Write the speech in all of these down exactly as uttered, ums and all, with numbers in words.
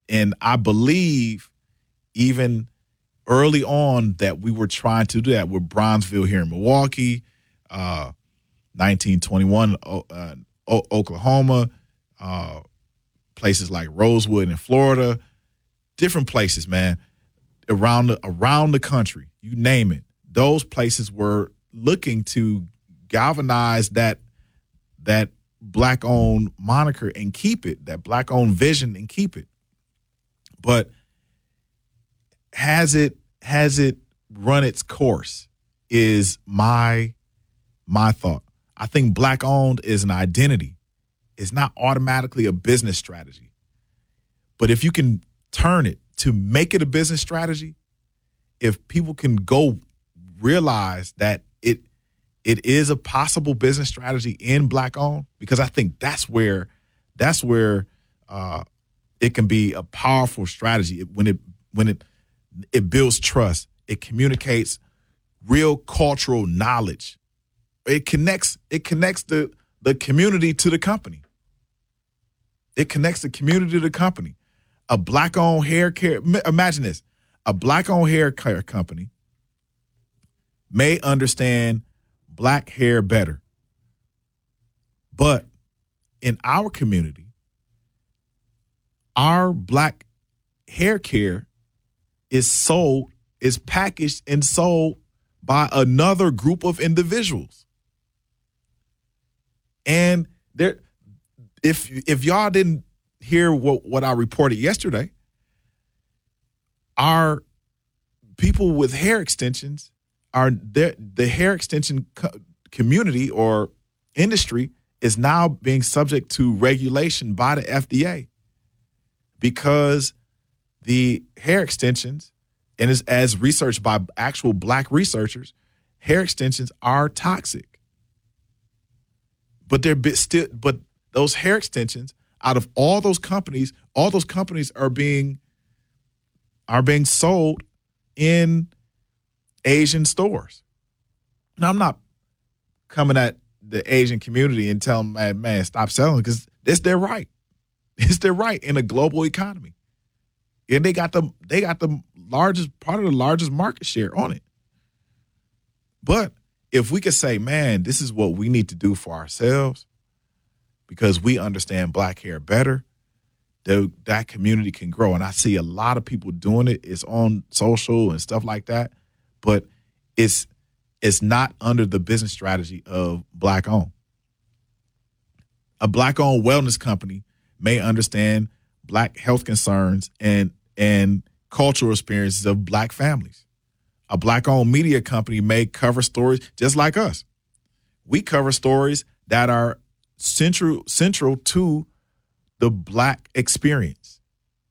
and I believe even early on that we were trying to do that with Bronzeville here in Milwaukee, uh, nineteen twenty-one uh, o- Oklahoma, uh, places like Rosewood in Florida, different places, man, around the, around the country, you name it. Those places were looking to galvanize that that Black-owned moniker and keep it, that Black-owned vision and keep it. But has it has it run its course is my my thought. I think Black-owned is an identity. It's not automatically a business strategy. But if you can turn it to make it a business strategy, if people can go realize that it it is a possible business strategy in Black-owned, because I think that's where that's where uh, it can be a powerful strategy when it when it it builds trust. It communicates real cultural knowledge. It connects it connects the the community to the company. It connects the community to the company. A Black-owned hair care. Imagine this: a Black-owned hair care company may understand Black hair better, but in our community, our Black hair care is sold, is packaged and sold by another group of individuals. And there, if if y'all didn't hear what, what I reported yesterday, our people with hair extensions are the the hair extension co- community or industry is now being subject to regulation by the F D A because the hair extensions, and as, as researched by actual Black researchers, hair extensions are toxic. But they're bit still, but those hair extensions, out of all those companies, all those companies are being are being sold in Asian stores. Now, I'm not coming at the Asian community and telling them, man, man stop selling, because it's their right. It's their right in a global economy. And they got the they got the largest part of the largest market share on it. But if we could say, man, this is what we need to do for ourselves because we understand Black hair better, the, that community can grow. And I see a lot of people doing it. It's on social and stuff like that. But it's it's not under the business strategy of Black-owned. A Black-owned wellness company may understand Black health concerns and and cultural experiences of Black families. A Black-owned media company may cover stories just like us. We cover stories that are central central to the Black experience,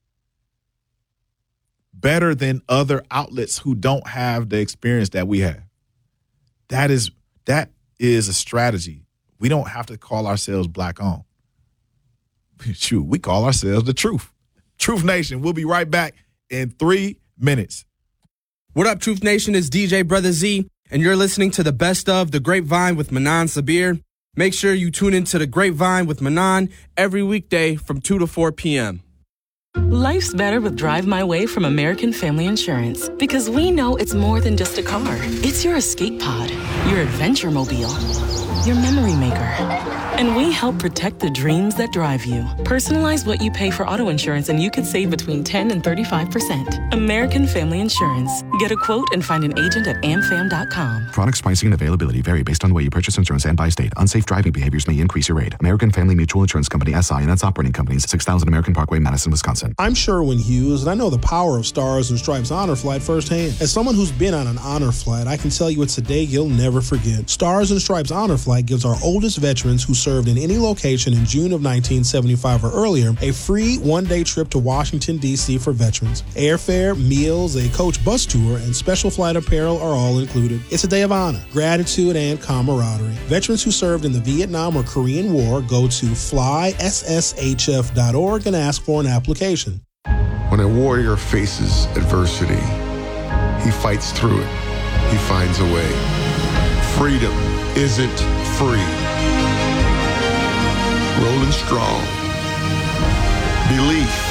better than other outlets who don't have the experience that we have. That is that is a strategy. We don't have to call ourselves Black-owned. Shoot, we call ourselves the Truth. Truth Nation. We'll be right back in three minutes. What up, Truth Nation? It's D J Brother Z, and you're listening to the best of The Grapevine with Manan Sabir. Make sure you tune into The Grapevine with Manan every weekday from two to four p.m. Life's better with Drive My Way from American Family Insurance, because we know it's more than just a car. It's your escape pod, your adventure mobile, your memory maker. And we help protect the dreams that drive you. Personalize what you pay for auto insurance and you could save between ten and thirty-five percent. American Family Insurance. Get a quote and find an agent at am fam dot com. Products, pricing, and availability vary based on the way you purchase insurance and by state. Unsafe driving behaviors may increase your rate. American Family Mutual Insurance Company, S I and its operating companies, six thousand American Parkway, Madison, Wisconsin. I'm Sherwin Hughes, and I know the power of Stars and Stripes Honor Flight firsthand. As someone who's been on an honor flight, I can tell you it's a day you'll never forget. Stars and Stripes Honor Flight gives our oldest veterans who served in any location in June of nineteen seventy-five or earlier a free one-day trip to Washington, D C for veterans. Airfare, meals, a coach bus tour, and special flight apparel are all included. It's a day of honor, gratitude, and camaraderie. Veterans who served in the Vietnam or Korean War go to fly s s h f dot org and ask for an application. When a warrior faces adversity, he fights through it. He finds a way. Freedom isn't free. Rolling strong. Belief